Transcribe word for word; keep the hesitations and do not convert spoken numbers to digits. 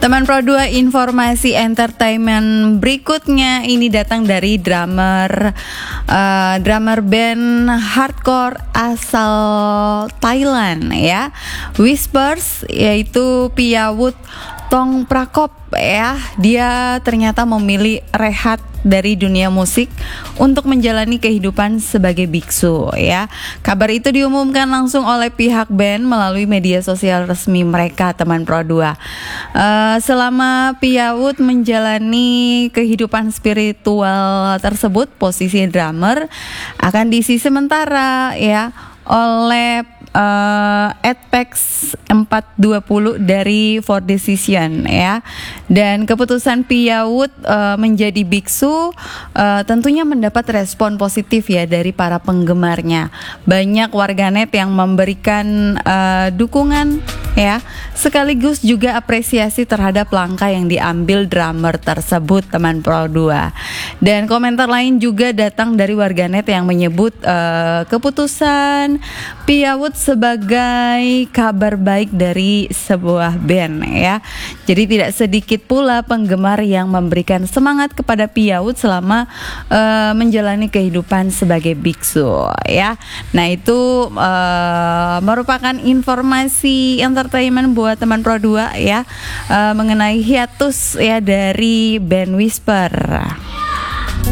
Teman Pro dua, informasi entertainment berikutnya ini datang dari drummer uh, drummer band hardcore asal Thailand ya, Whispers, yaitu Piawut Tong Prakop ya. Dia ternyata memilih rehat dari dunia musik untuk menjalani kehidupan sebagai biksu ya. Kabar itu diumumkan langsung oleh pihak band melalui media sosial resmi mereka, teman Pro dua. Uh, selama Piawut menjalani kehidupan spiritual tersebut, posisi drummer akan diisi sementara ya oleh uh, Adpex empat dua nol dari For Decision ya. Dan keputusan Piawut uh, menjadi biksu uh, tentunya mendapat respon positif ya dari para penggemarnya. Banyak warganet yang memberikan uh, dukungan ya, sekaligus juga apresiasi terhadap langkah yang diambil drummer tersebut, teman Pro dua. Dan komentar lain juga datang dari warganet yang menyebut uh, keputusan Piawut sebagai kabar baik dari sebuah band ya. Jadi tidak sedikit pula penggemar yang memberikan semangat kepada Piawut selama uh, menjalani kehidupan sebagai biksu ya. Nah itu uh, merupakan informasi entertainment buat teman Pro dua ya, uh, mengenai hiatus ya dari band Whisper.